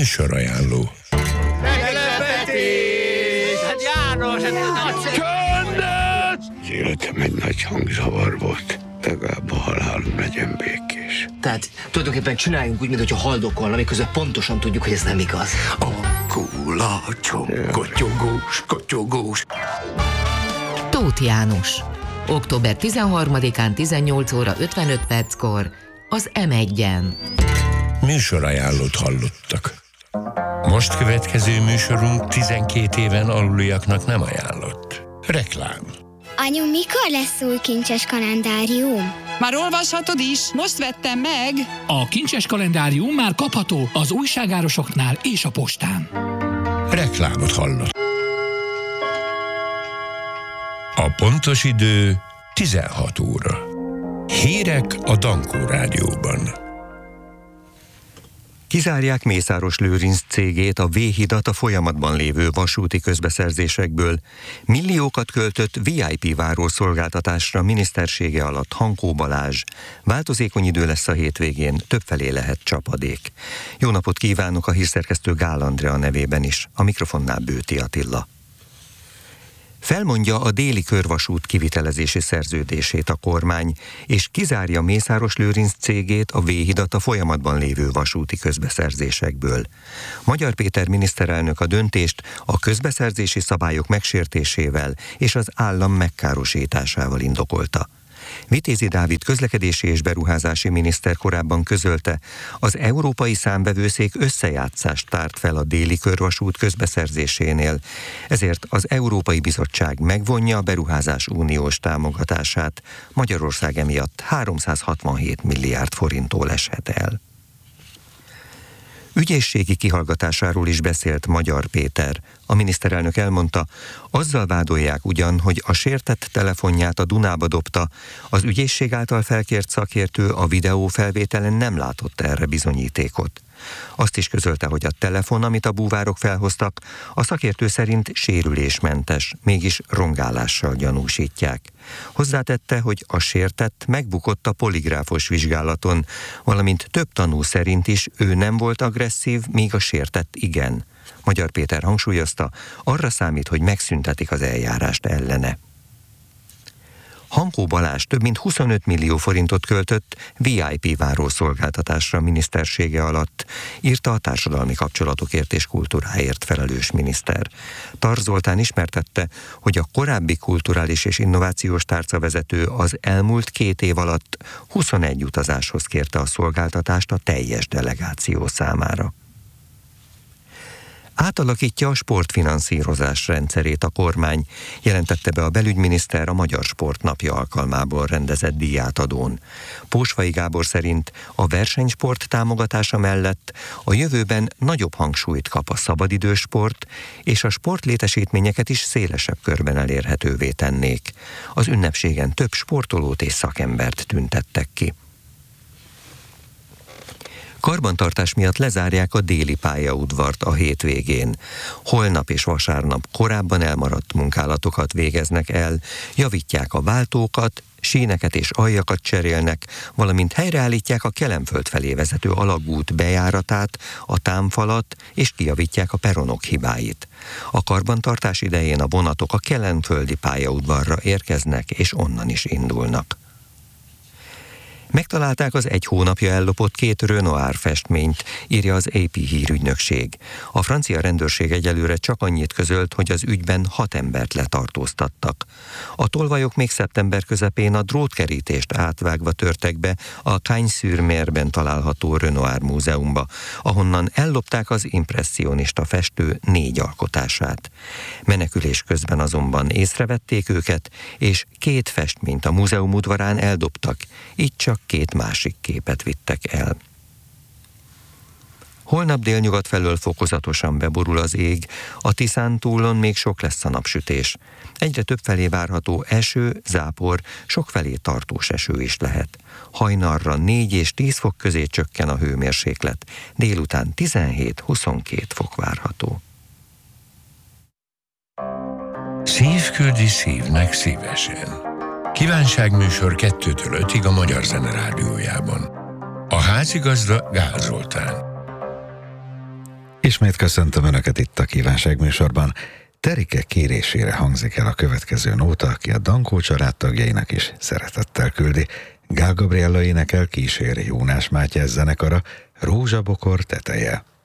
Műsorajánló. Meglepetés! Hát János, ez nagyszerű! Csöndet! Az életem egy nagy hangzavar volt. Legalább a halálom legyen békés. Tehát tulajdonképpen csináljunk úgy, mintha haldokolna, miközben pontosan tudjuk, hogy ez nem igaz. A kulacsom, kotyogós, kotyogós. Tóth János. Október 13-án 18 óra 55 perckor az M1-en. Műsorajánlót hallottak. Most következő műsorunk 12 éven aluliaknak nem ajánlott. Reklám. Anyu, mikor lesz új kincses kalendárium? Már olvashatod is, most vettem meg. A kincses kalendárium már kapható az újságárosoknál és a postán. Reklámot hallott. A pontos idő 16 óra. Hírek a Dankó Rádióban. Kizárják Mészáros Lőrinc cégét, a V-hidat a folyamatban lévő vasúti közbeszerzésekből. Milliókat költött VIP várószolgáltatásra minisztersége alatt Hankó Balázs. Változékony idő lesz a hétvégén, többfelé lehet csapadék. Jó napot kívánok, a hírszerkesztő Gál Andrea nevében is, a mikrofonnál Bőti Attila. Felmondja a déli körvasút kivitelezési szerződését a kormány, és kizárja Mészáros Lőrinc cégét, a V-hidat a folyamatban lévő vasúti közbeszerzésekből. Magyar Péter miniszterelnök a döntést a közbeszerzési szabályok megsértésével és az állam megkárosításával indokolta. Vitézi Dávid közlekedési és beruházási miniszter korábban közölte, az Európai Számvevőszék összejátszást tárt fel a déli körvasút közbeszerzésénél, ezért az Európai Bizottság megvonja a beruházás uniós támogatását. Magyarország emiatt 367 milliárd forinttól eshet el. Ügyészségi kihallgatásáról is beszélt Magyar Péter. A miniszterelnök elmondta, azzal vádolják ugyan, hogy a sértett telefonját a Dunába dobta, az ügyészség által felkért szakértő a videófelvételen nem látott erre bizonyítékot. Azt is közölte, hogy a telefon, amit a búvárok felhoztak, a szakértő szerint sérülésmentes, mégis rongálással gyanúsítják. Hozzátette, hogy a sértett megbukott a poligráfos vizsgálaton, valamint több tanú szerint is ő nem volt agresszív, míg a sértett igen. Magyar Péter hangsúlyozta, arra számít, hogy megszüntetik az eljárást ellene. Hankó Balázs több mint 25 millió forintot költött VIP várószolgáltatásra minisztersége alatt, írta a társadalmi kapcsolatokért és kultúráért felelős miniszter. Tar Zoltán ismertette, hogy a korábbi kulturális és innovációs tárcavezető az elmúlt 2 év alatt 21 utazáshoz kérte a szolgáltatást a teljes delegáció számára. Átalakítja a sportfinanszírozás rendszerét a kormány, jelentette be a belügyminiszter a Magyar Sport Napja alkalmából rendezett díjátadón. Pósfai Gábor szerint a versenysport támogatása mellett a jövőben nagyobb hangsúlyt kap a szabadidős sport, és a sportlétesítményeket is szélesebb körben elérhetővé tennék. Az ünnepségen több sportolót és szakembert tüntettek ki. Karbantartás miatt lezárják a déli pályaudvart a hétvégén. Holnap és vasárnap korábban elmaradt munkálatokat végeznek el, javítják a váltókat, síneket és aljakat cserélnek, valamint helyreállítják a Kelenföld felé vezető alagút bejáratát, a támfalat, és kijavítják a peronok hibáit. A karbantartás idején a vonatok a kelenföldi pályaudvarra érkeznek, és onnan is indulnak. Megtalálták az 1 hónapja ellopott 2 Renoir festményt, írja az AP hírügynökség. A francia rendőrség egyelőre csak annyit közölt, hogy az ügyben 6 embert letartóztattak. A tolvajok még szeptember közepén a drótkerítést átvágva törtek be a Cagnes-sur-Merben található Renoir múzeumba, ahonnan ellopták az impresszionista festő 4 alkotását. Menekülés közben azonban észrevették őket, és 2 festményt a múzeum udvarán eldobtak, így csak 2 másik képet vittek el. Holnap délnyugat felől fokozatosan beborul az ég, a Tiszántúlon még sok lesz a napsütés. Egyre több felé várható eső, zápor, sokfelé tartós eső is lehet. Hajnalra 4 és 10 fok közé csökken a hőmérséklet, délután 17-22 fok várható. Szív küldi szívnek szívesen. Kívánságműsor 2-től 5-ig a Magyar Zene Rádiójában. A házigazda Gál Zoltán. Ismét köszöntöm Önöket itt a Kívánság műsorban. Terike kérésére hangzik el a következő nóta, aki a Dankó család tagjainak is szeretettel küldi. Gál Gabriella énekel, kíséri Jónás Mátyás zenekara, Rózsabokor teteje.